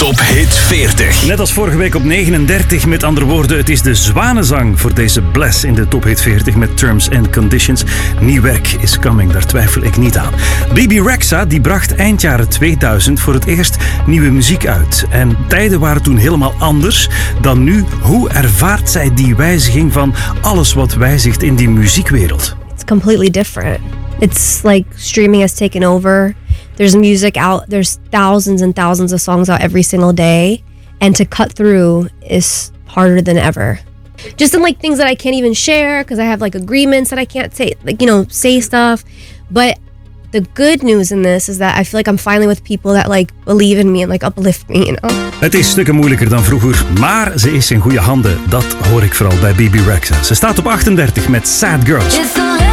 Top Hit 40. Net als vorige week op 39, met andere woorden, het is de zwanenzang voor deze Bless in de Top Hit 40 met Terms and Conditions. Nieuw werk is coming, daar twijfel ik niet aan. Bebe Rexha die bracht eind jaren 2000 voor het eerst nieuwe muziek uit. En tijden waren toen helemaal anders dan nu. Hoe ervaart zij die wijziging van alles wat wijzigt in die muziekwereld? It's completely different. It's like streaming has taken over. There's music out. There's thousands and thousands of songs out every single day. And to cut through is harder than ever. Just in like things that I can't even share because I have like agreements that I can't say, like, you know, say stuff. But the good news in this is that I feel like I'm finally with people that like believe in me and like uplift me, you know. Het is stukken moeilijker dan vroeger, maar ze is in goede handen. Dat hoor ik vooral bij Bebe Rexha. Ze staat op 38 met Sad Girls.